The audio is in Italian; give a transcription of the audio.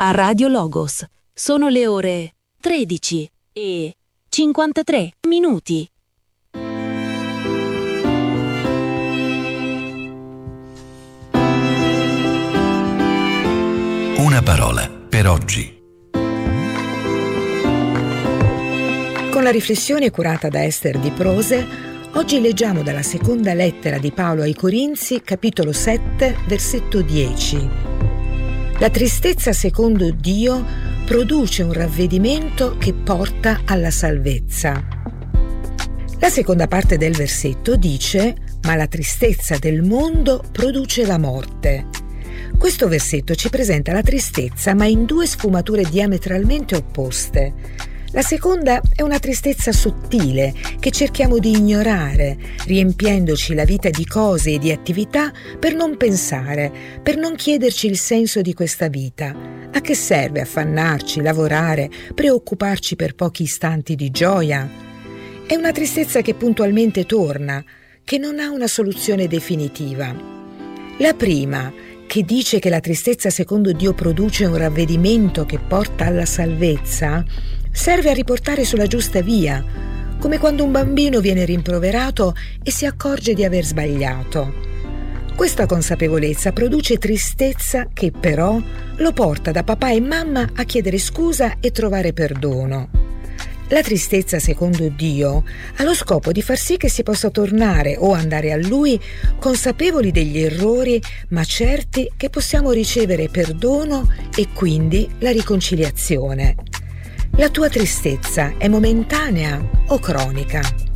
a Radio Logos. Sono le ore 13:53. Una parola per oggi. Con la riflessione curata da Ester Di Prose, oggi leggiamo dalla seconda lettera di Paolo ai Corinzi, capitolo 7, versetto 10. La tristezza secondo Dio produce un ravvedimento che porta alla salvezza. La seconda parte del versetto dice: ma la tristezza del mondo produce la morte. Questo versetto ci presenta la tristezza, ma in due sfumature diametralmente opposte. La seconda è una tristezza sottile che cerchiamo di ignorare, riempiendoci la vita di cose e di attività per non pensare, per non chiederci il senso di questa vita. A che serve affannarci, lavorare, preoccuparci per pochi istanti di gioia? È una tristezza che puntualmente torna, che non ha una soluzione definitiva. La prima, che dice che la tristezza secondo Dio produce un ravvedimento che porta alla salvezza, serve a riportare sulla giusta via, come quando un bambino viene rimproverato e si accorge di aver sbagliato. Questa consapevolezza produce tristezza che però lo porta da papà e mamma a chiedere scusa e trovare perdono. La tristezza secondo Dio ha lo scopo di far sì che si possa tornare o andare a Lui consapevoli degli errori, ma certi che possiamo ricevere perdono e quindi la riconciliazione. La tua tristezza è momentanea o cronica?